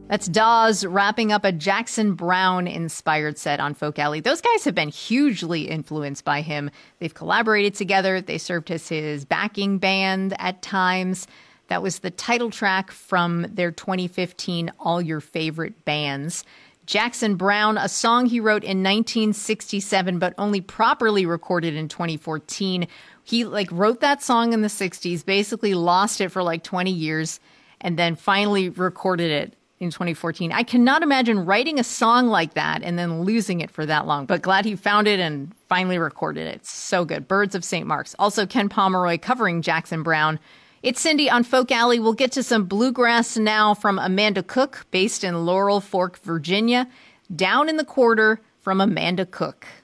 That's Dawes wrapping up a Jackson Browne-inspired set on Folk Alley. Those guys have been hugely influenced by him. They've collaborated together. They served as his backing band at times. That was the title track from their 2015 All Your Favorite Bands. Jackson Browne, a song he wrote in 1967, but only properly recorded in 2014. He wrote that song in the 60s, basically lost it for 20 years, and then finally recorded it in 2014. I cannot imagine writing a song like that and then losing it for that long, but glad he found it and finally recorded it. It's so good. Birds of St. Mark's. Also, Ken Pomeroy covering Jackson Browne. It's Cindy on Folk Alley. We'll get to some bluegrass now from Amanda Cook, based in Laurel Fork, Virginia. Down in the Quarter from Amanda Cook.